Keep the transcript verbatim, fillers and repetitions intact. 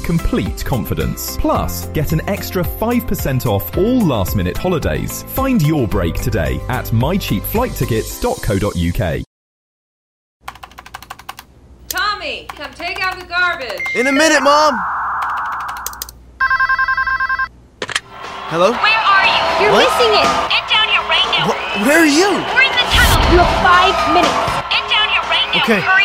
complete confidence. Plus, get an extra five percent off all last-minute holidays. Find your break today at my cheap flight tickets dot co dot uk. Tommy, come take out the garbage. In a minute, Mom. Hello? Where are you? You're What? missing it. Get down here right now. Wh- where are you? We're in the tunnel. You have five minutes. Get down here right now. Okay. Hurry